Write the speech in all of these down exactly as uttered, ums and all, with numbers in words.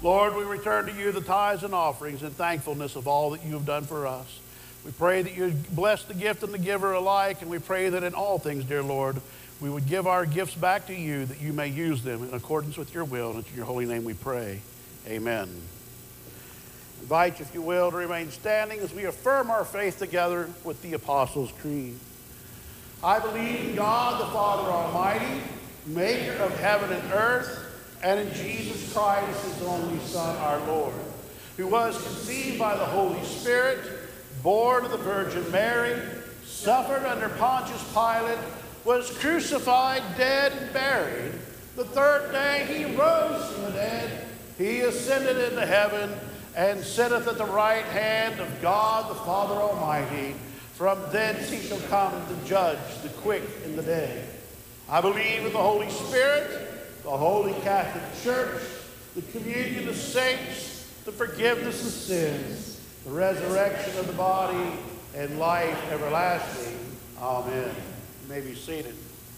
Lord, we return to you the tithes and offerings in thankfulness of all that you have done for us. We pray that you bless the gift and the giver alike, and we pray that in all things, dear Lord, we would give our gifts back to you that you may use them in accordance with your will. And in your holy name we pray. Amen. I invite you, if you will, to remain standing as we affirm our faith together with the Apostles' Creed. I believe in God, the Father Almighty, maker of heaven and earth, and in Jesus Christ, his only Son, our Lord, who was conceived by the Holy Spirit, born of the Virgin Mary, suffered under Pontius Pilate, was crucified, dead, and buried. The third day he rose from the dead. He ascended into heaven and sitteth at the right hand of God, the Father Almighty. From thence he shall come to judge the quick and the dead. I believe in the Holy Spirit, the Holy Catholic Church, the communion of saints, the forgiveness of sins, the resurrection of the body, and life everlasting. Amen. You may be seated.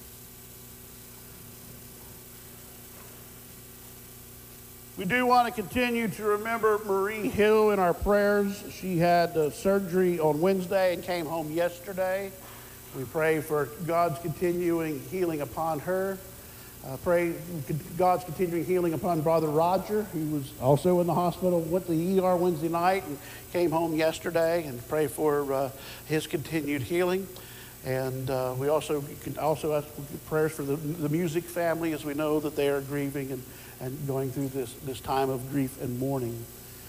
We do want to continue to remember Marie Hill in our prayers. She had uh, surgery on Wednesday and came home yesterday. We pray for God's continuing healing upon her. Uh, pray God's continuing healing upon Brother Roger, who was also in the hospital, went to the E R Wednesday night and came home yesterday, and pray for uh, his continued healing. And uh, we also can also ask prayers for the, the music family, as we know that they are grieving and, and going through this, this time of grief and mourning.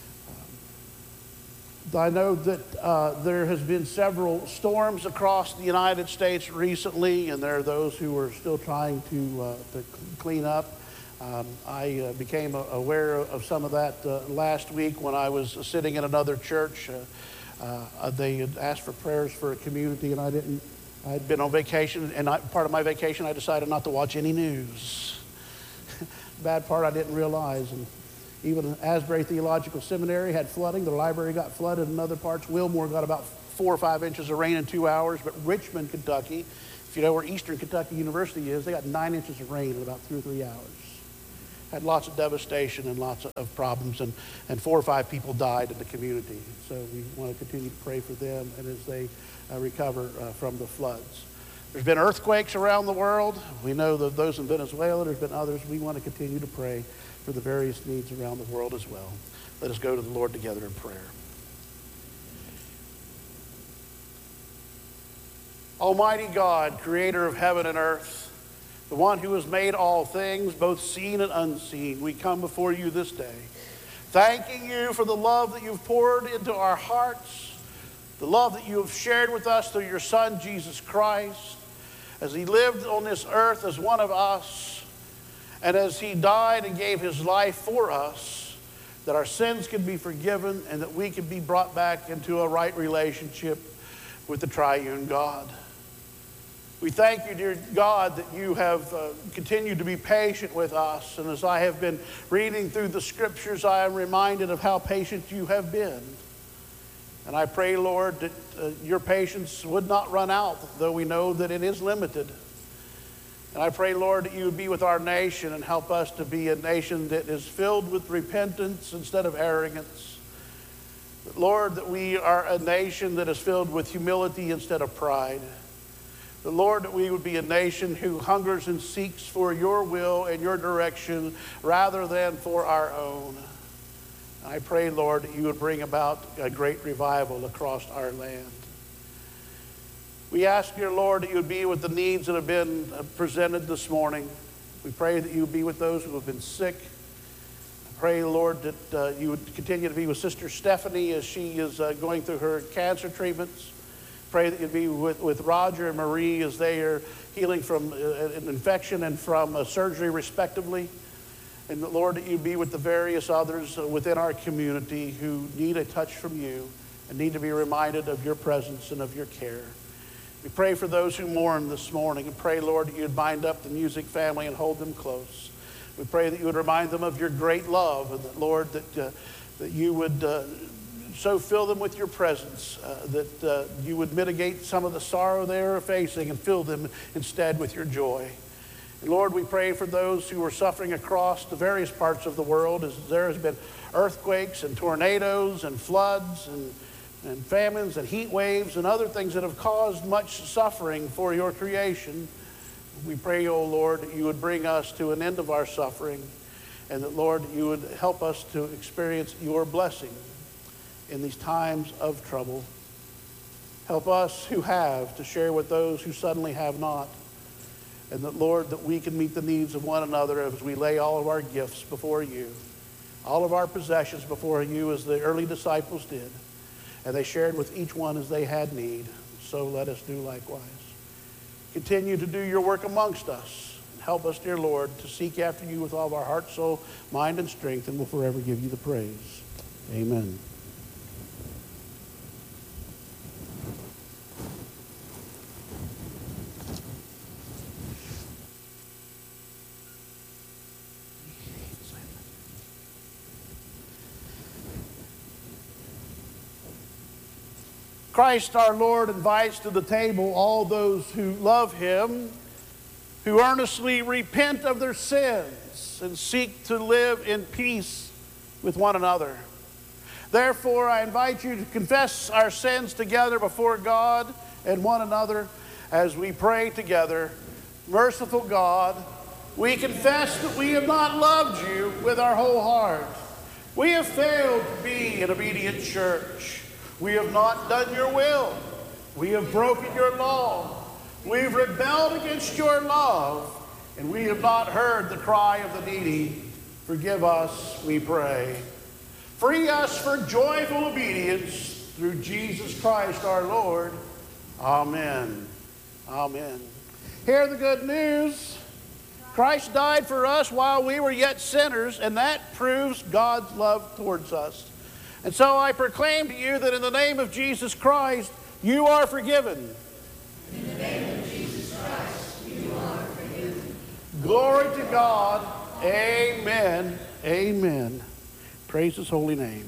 I know that uh, there has been several storms across the United States recently, and there are those who are still trying to, uh, to clean up. Um, I uh, became aware of some of that uh, last week when I was sitting in another church. Uh, uh, they had asked for prayers for a community, and I didn't. I'd been on vacation, and I, part of my vacation, I decided not to watch any news. Bad part, I didn't realize. And even Asbury Theological Seminary had flooding. The library got flooded in other parts. Wilmore got about four or five inches of rain in two hours. But Richmond, Kentucky, if you know where Eastern Kentucky University is, they got nine inches of rain in about two or three hours. Had lots of devastation and lots of problems, and, and four or five people died in the community. So we want to continue to pray for them and as they uh, recover uh, from the floods. There's been earthquakes around the world. We know that those in Venezuela, there's been others. We want to continue to pray for the various needs around the world as well. Let us go to the Lord together in prayer. Almighty God, creator of heaven and earth, the one who has made all things, both seen and unseen, we come before you this day, thanking you for the love that you've poured into our hearts, the love that you have shared with us through your Son, Jesus Christ, as he lived on this earth as one of us, and as he died and gave his life for us, that our sins could be forgiven and that we could be brought back into a right relationship with the triune God. We thank you, dear God, that you have uh, continued to be patient with us. And as I have been reading through the scriptures, I am reminded of how patient you have been. And I pray, Lord, that uh, your patience would not run out, though we know that it is limited. And I pray, Lord, that you would be with our nation and help us to be a nation that is filled with repentance instead of arrogance. But Lord, that we are a nation that is filled with humility instead of pride. The Lord, that we would be a nation who hungers and seeks for your will and your direction rather than for our own. I pray, Lord, that you would bring about a great revival across our land. We ask, dear Lord, that you would be with the needs that have been presented this morning. We pray that you would be with those who have been sick. I pray, Lord, that uh, you would continue to be with Sister Stephanie as she is uh, going through her cancer treatments. Pray that you'd be with, with Roger and Marie as they are healing from uh, an infection and from uh, surgery, respectively. And Lord, that you be with the various others uh, within our community who need a touch from you and need to be reminded of your presence and of your care. We pray for those who mourn this morning and pray, Lord, that you'd bind up the music family and hold them close. We pray that you would remind them of your great love and that, Lord, that, uh, that you would uh, so fill them with your presence, uh, that uh, you would mitigate some of the sorrow they are facing and fill them instead with your joy. And Lord, we pray for those who are suffering across the various parts of the world, as there has been earthquakes and tornadoes and floods and, and famines and heat waves and other things that have caused much suffering for your creation. We pray, O Lord, that you would bring us to an end of our suffering, and that, Lord, you would help us to experience your blessing in these times of trouble. Help us who have to share with those who suddenly have not. And that, Lord, that we can meet the needs of one another as we lay all of our gifts before you, all of our possessions before you, as the early disciples did. And they shared with each one as they had need. So let us do likewise. Continue to do your work amongst us. Help us, dear Lord, to seek after you with all of our heart, soul, mind, and strength, and we'll forever give you the praise. Amen. Christ our Lord invites to the table all those who love him, who earnestly repent of their sins and seek to live in peace with one another. Therefore, I invite you to confess our sins together before God and one another as we pray together. Merciful God, we confess that we have not loved you with our whole heart. We have failed to be an obedient church. We have not done your will. We have broken your law. We've rebelled against your love, and we have not heard the cry of the needy. Forgive us, we pray. Free us for joyful obedience through Jesus Christ our Lord. Amen. Amen. Hear the good news. Christ died for us while we were yet sinners, and that proves God's love towards us. And so I proclaim to you that in the name of Jesus Christ, you are forgiven. In the name of Jesus Christ, you are forgiven. Glory to God. Amen. Amen. Praise his holy name.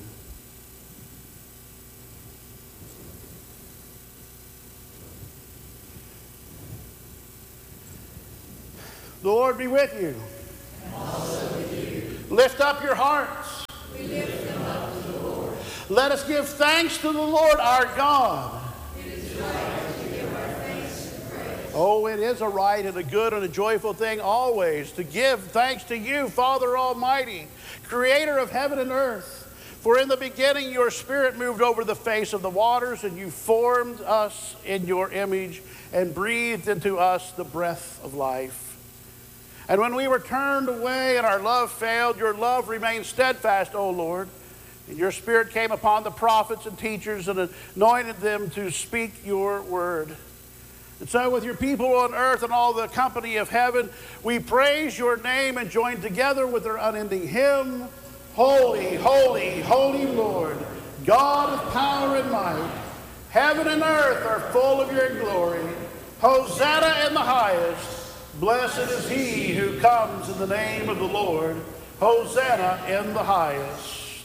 The Lord be with you. And also with you. Lift up your hearts. We lift them up to the Lord. Let us give thanks to the Lord our God. It is right to give our thanks and praise. Oh, it is a right and a good and a joyful thing always to give thanks to you, Father Almighty, creator of heaven and earth. For in the beginning your Spirit moved over the face of the waters, and you formed us in your image and breathed into us the breath of life. And when we were turned away and our love failed, your love remained steadfast, O Lord. And your Spirit came upon the prophets and teachers and anointed them to speak your word. And so with your people on earth and all the company of heaven, we praise your name and join together with their unending hymn, Holy, holy, holy Lord, God of power and might. Heaven and earth are full of your glory. Hosanna in the highest. Blessed is he who comes in the name of the Lord. Hosanna in the highest.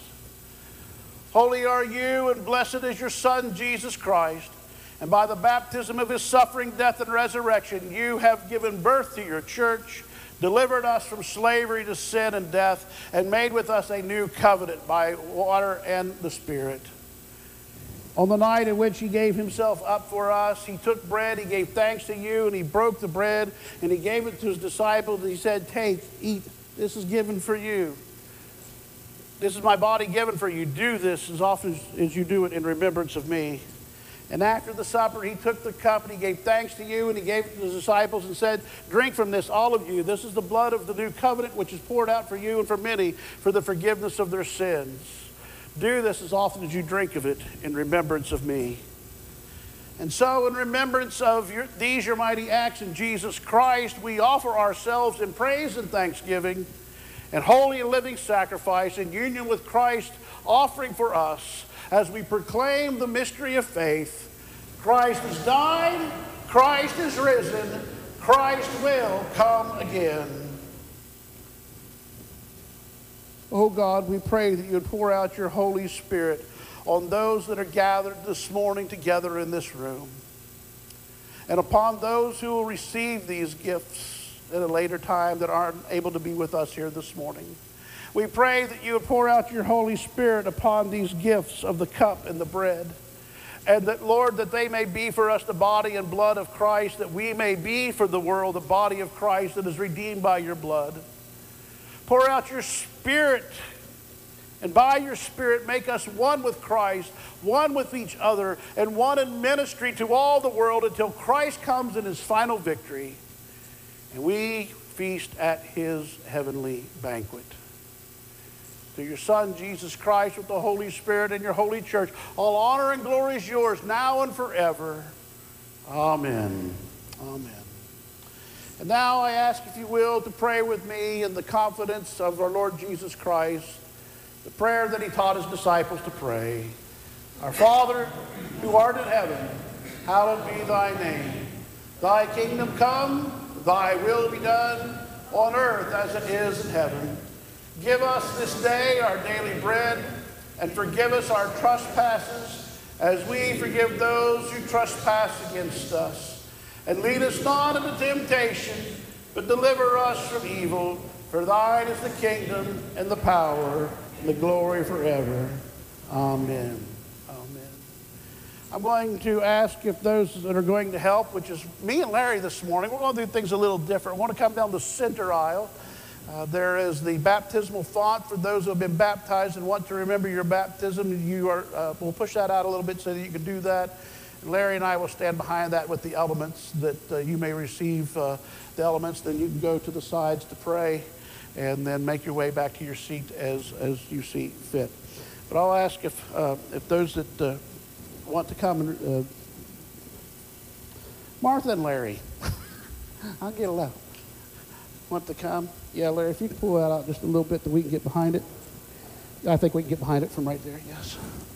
Holy are you, and blessed is your Son, Jesus Christ. And by the baptism of his suffering, death, and resurrection, you have given birth to your church, delivered us from slavery to sin and death, and made with us a new covenant by water and the Spirit. On the night in which he gave himself up for us, he took bread, he gave thanks to you, and he broke the bread, and he gave it to his disciples, and he said, take, eat, this is given for you. This is my body given for you. Do this as often as you do it in remembrance of me. And after the supper, he took the cup, and he gave thanks to you, and he gave it to his disciples and said, drink from this, all of you. This is the blood of the new covenant, which is poured out for you and for many for the forgiveness of their sins. Do this as often as you drink of it in remembrance of me. And so in remembrance of your, these your mighty acts in Jesus Christ, we offer ourselves in praise and thanksgiving and holy and living sacrifice in union with Christ, offering for us as we proclaim the mystery of faith. Christ has died, Christ is risen, Christ will come again. Oh God, we pray that you would pour out your Holy Spirit on those that are gathered this morning together in this room, and upon those who will receive these gifts. at a later time that aren't able to be with us here this morning. We pray that you would pour out your Holy Spirit upon these gifts of the cup and the bread. And that, Lord, that they may be for us the body and blood of Christ, that we may be for the world the body of Christ that is redeemed by your blood. Pour out your Spirit, and by your Spirit make us one with Christ, one with each other, and one in ministry to all the world until Christ comes in his final victory, and we feast at his heavenly banquet. Through your Son, Jesus Christ, with the Holy Spirit and your holy church, all honor and glory is yours now and forever. Amen. Amen. And now I ask, if you will, to pray with me in the confidence of our Lord Jesus Christ, the prayer that he taught his disciples to pray. Our Father, who art in heaven, hallowed be thy name. Thy kingdom come, thy will be done, on earth as it is in heaven. Give us this day our daily bread, and forgive us our trespasses, as we forgive those who trespass against us. And lead us not into temptation, but deliver us from evil. For thine is the kingdom, and the power, and the glory forever. Amen. Amen. I'm going to ask if those that are going to help, which is me and Larry this morning, we're going to do things a little different. I want to come down the center aisle. Uh, there is the baptismal font for those who have been baptized and want to remember your baptism. You are, uh, we'll push that out a little bit so that you can do that. And Larry and I will stand behind that with the elements that uh, you may receive uh, the elements. Then you can go to the sides to pray and then make your way back to your seat as, as you see fit. But I'll ask if, uh, if those that uh, want to come, and, uh, Martha and Larry, I'll get a loud. Want to come? Yeah, Larry, if you can pull that out just a little bit that we can get behind it. I think we can get behind it from right there, yes.